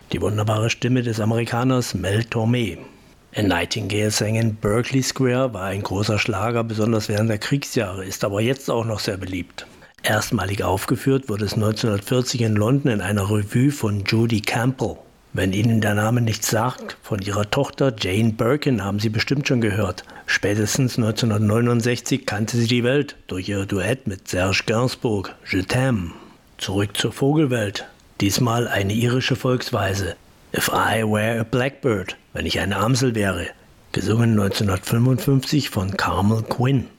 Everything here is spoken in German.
Die wunderbare Stimme des Amerikaners Mel Torme. A Nightingale Sang in Berkeley Square war ein großer Schlager, besonders während der Kriegsjahre, ist aber jetzt auch noch sehr beliebt. Erstmalig aufgeführt wurde es 1940 in London in einer Revue von Judy Campbell. Wenn Ihnen der Name nichts sagt, von ihrer Tochter Jane Birkin haben Sie bestimmt schon gehört. Spätestens 1969 kannte sie die Welt durch ihr Duett mit Serge Gainsbourg, Je t'aime. Zurück zur Vogelwelt. Diesmal eine irische Volksweise. If I were a blackbird, wenn ich eine Amsel wäre. Gesungen 1955 von Carmel Quinn.